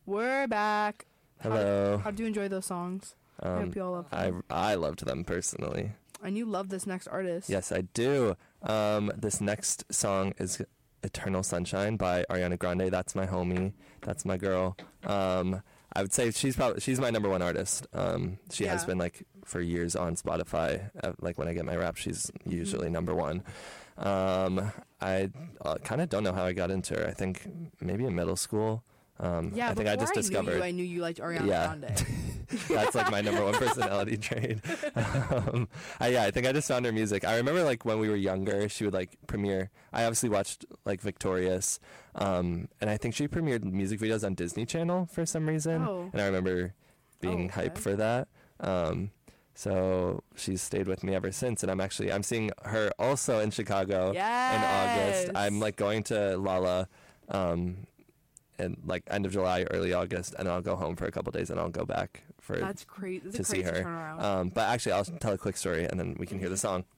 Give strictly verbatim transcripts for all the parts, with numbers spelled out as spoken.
We're back. Hello. How, how did you enjoy those songs? Um, I hope you all loved them. I, I loved them personally. And you love this next artist. Yes, I do. Um, this next song is Eternal Sunshine by Ariana Grande. That's my homie. That's my girl. Um, I would say she's probably she's my number one artist. Um, she Yeah. has been like for years on Spotify. Uh, like when I get my rap, she's usually Mm-hmm. number one. Um, I uh, kind of don't know how I got into her. I think maybe in middle school. Um, Yeah, I think I just before discovered. knew you, I knew you liked Ariana Yeah. Grande. That's like my number one personality trait. Um, I, yeah, I think I just found her music. I remember like when we were younger, she would like premiere. I obviously watched like Victorious, um, and I think she premiered music videos on Disney Channel for some reason. Oh. And I remember being Oh, okay. hyped for that. Um, so she's stayed with me ever since, and I'm actually I'm seeing her also in Chicago Yes. in August. I'm like going to Lala. Um, in like end of July, early August, and I'll go home for a couple days, and I'll go back for That's crazy. That's to a see crazy her. turnaround. Um, but actually, I'll tell a quick story, and then we can hear the song.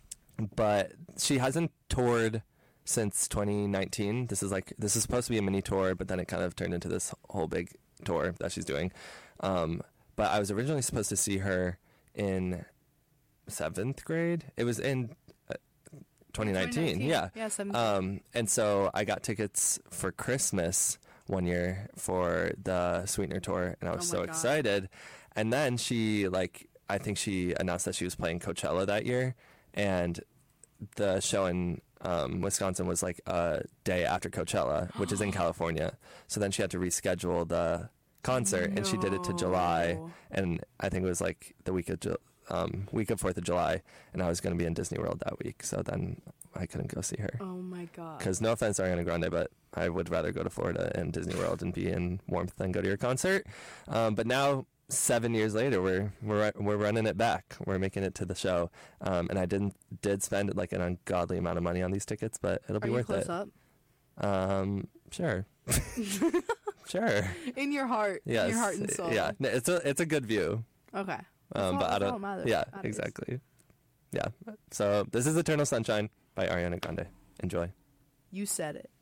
But she hasn't toured since twenty nineteen. This is like this is supposed to be a mini tour, but then it kind of turned into this whole big tour that she's doing. Um, but I was originally supposed to see her in seventh grade. It was in uh, twenty nineteen. Yeah. Yeah, seventh Um, and so I got tickets for Christmas one year for the Sweetener tour, and I was Oh so my God. excited. And then she, like, I think she announced that she was playing Coachella that year, and the show in um, Wisconsin was like a day after Coachella, which is in California. So then she had to reschedule the concert, and she did it to July, No. and I think it was like the week of Ju- um, week of Fourth of July, and I was going to be in Disney World that week, so then I couldn't go see her. Oh my God. Because no offense, Ariana Grande, but I would rather go to Florida and Disney World and be in warmth than go to your concert. Um, but now, seven years later, we're we're we're running it back. We're making it to the show, um, and I didn't did spend like an ungodly amount of money on these tickets, but it'll Are be you worth close it. up? Um, sure, sure. In your heart. Yes, In your heart and soul. yeah. No, It's a it's a good view. Okay. Um, all- but I that's all don't. that matters- Yeah, matters. exactly. Yeah. So this is Eternal Sunshine by Ariana Grande. Enjoy. You said it.